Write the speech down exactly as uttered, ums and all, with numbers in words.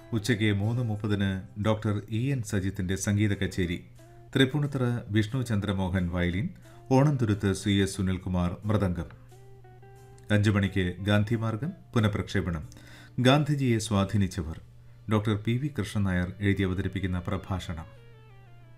ഉച്ചയ്ക്ക് മൂന്ന് മുപ്പതിന് ഡോക്ടർ ഇ എൻ സജിത്തിന്റെ സംഗീത കച്ചേരി. Tripunithura Vishnu Chandramohan violin, Onamthuruthu C S Sunilkumar mridangam. അഞ്ചു മണിക്ക് ഗാന്ധിമാർഗം പുനഃപ്രക്ഷേപണം. ഗാന്ധിജിയെ സ്വാധീനിച്ചവർ doctor P V Krishnan Nair എഴുതി അവതരിപ്പിക്കുന്ന പ്രഭാഷണം.